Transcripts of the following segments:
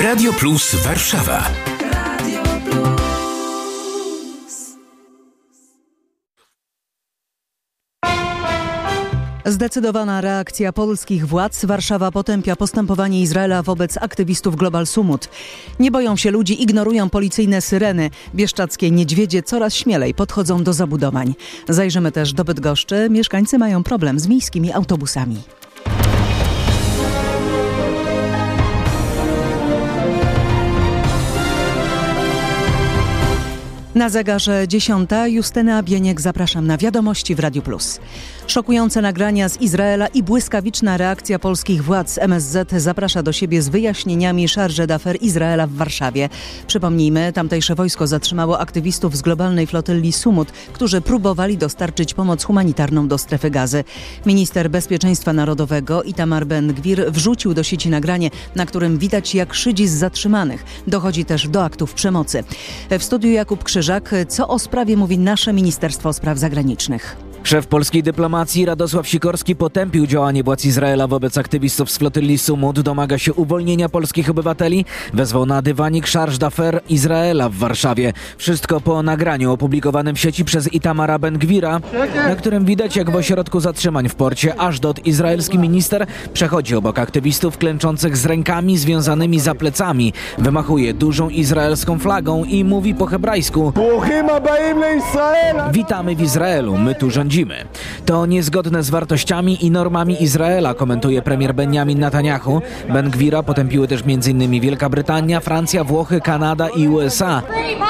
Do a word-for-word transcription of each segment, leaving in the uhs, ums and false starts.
Radio Plus Warszawa. Radio Plus. Zdecydowana reakcja polskich władz. Warszawa potępia postępowanie Izraela wobec aktywistów Global Sumut. Nie boją się ludzi, ignorują policyjne syreny. Bieszczadzkie niedźwiedzie coraz śmielej podchodzą do zabudowań. Zajrzymy też do Bydgoszczy. Mieszkańcy mają problem z miejskimi autobusami. Na zegarze dziesiąta. Justyna Bieniek, zapraszam na Wiadomości w Radiu Plus. Szokujące nagrania z Izraela i błyskawiczna reakcja polskich władz. M S Z zaprasza do siebie z wyjaśnieniami charge d'affaires Izraela w Warszawie. Przypomnijmy, tamtejsze wojsko zatrzymało aktywistów z globalnej flotylli Sumut, którzy próbowali dostarczyć pomoc humanitarną do strefy Gazy. Minister Bezpieczeństwa Narodowego Itamar Ben-Gvir wrzucił do sieci nagranie, na którym widać, jak szydzi z zatrzymanych. Dochodzi też do aktów przemocy. W studiu Jakub Krzyżak. Co o sprawie mówi nasze Ministerstwo Spraw Zagranicznych? Szef polskiej dyplomacji Radosław Sikorski potępił działanie władz Izraela wobec aktywistów z flotylli Sumut, domaga się uwolnienia polskich obywateli, wezwał na dywanik charge d'affaires Izraela w Warszawie. Wszystko po nagraniu opublikowanym w sieci przez Itamara Ben-Gvira, na którym widać, jak w ośrodku zatrzymań w porcie Ashdod izraelski minister przechodzi obok aktywistów klęczących z rękami związanymi za plecami, wymachuje dużą izraelską flagą i mówi po hebrajsku: witamy w Izraelu, my tu rządzimy. To niezgodne z wartościami i normami Izraela, komentuje premier Benjamin Netanyahu. Ben-Gvira potępiły też m.in. Wielka Brytania, Francja, Włochy, Kanada i U S A.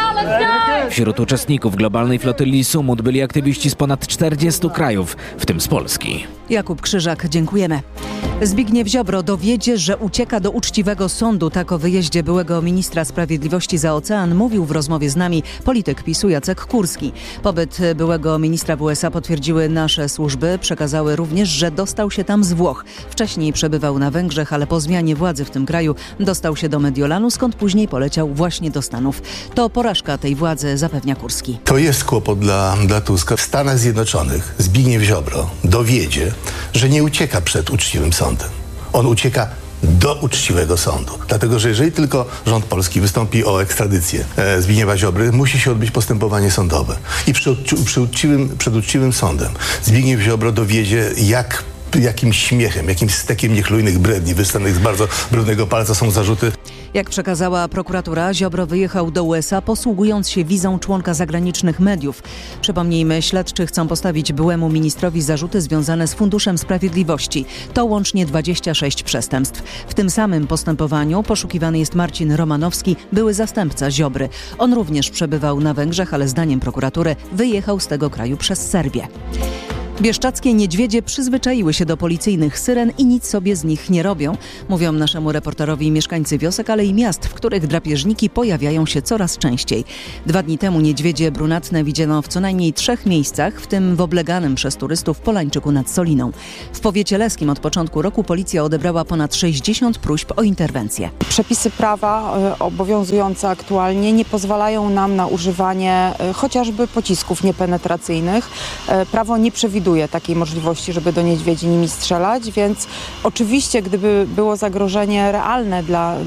Wśród uczestników globalnej flotylli Sumut byli aktywiści z ponad czterdziestu krajów, w tym z Polski. Jakub Krzyżak, dziękujemy. Zbigniew Ziobro dowiedzie, że ucieka do uczciwego sądu. Tak o wyjeździe byłego ministra sprawiedliwości za ocean mówił w rozmowie z nami polityk PiSu Jacek Kurski. Pobyt byłego ministra w U S A potwierdziły nasze służby. Przekazały również, że dostał się tam z Włoch. Wcześniej przebywał na Węgrzech, ale po zmianie władzy w tym kraju dostał się do Mediolanu, skąd później poleciał właśnie do Stanów. To porażka tej władzy, zapewnia Kurski. To jest kłopot dla, dla Tuska. W Stanach Zjednoczonych Zbigniew Ziobro dowiedzie, że nie ucieka przed uczciwym sądem. On ucieka do uczciwego sądu. Dlatego, że jeżeli tylko rząd polski wystąpi o ekstradycję e, Zbigniewa Ziobry, musi się odbyć postępowanie sądowe. I przy, przy uczciwym, przed uczciwym sądem Zbigniew Ziobro dowiedzie, jak jakim śmiechem, jakim stekiem niechlujnych bredni wystanych z bardzo brudnego palca są zarzuty. Jak przekazała prokuratura, Ziobro wyjechał do U S A, posługując się wizą członka zagranicznych mediów. Przypomnijmy, śledczy chcą postawić byłemu ministrowi zarzuty związane z Funduszem Sprawiedliwości. To łącznie dwadzieścia sześć przestępstw. W tym samym postępowaniu poszukiwany jest Marcin Romanowski, były zastępca Ziobry. On również przebywał na Węgrzech, ale zdaniem prokuratury wyjechał z tego kraju przez Serbię. Bieszczadzkie niedźwiedzie przyzwyczaiły się do policyjnych syren i nic sobie z nich nie robią. Mówią naszemu reporterowi mieszkańcy wiosek, ale i miast, w których drapieżniki pojawiają się coraz częściej. Dwa dni temu niedźwiedzie brunatne widziano w co najmniej trzech miejscach, w tym w obleganym przez turystów Polańczyku nad Soliną. W powiecie leskim od początku roku policja odebrała ponad sześćdziesiąt próśb o interwencję. Przepisy prawa y, obowiązujące aktualnie nie pozwalają nam na używanie y, chociażby pocisków niepenetracyjnych. Y, prawo nie przewiduje takiej możliwości, żeby do niedźwiedzi nimi strzelać, więc oczywiście gdyby było zagrożenie realne dla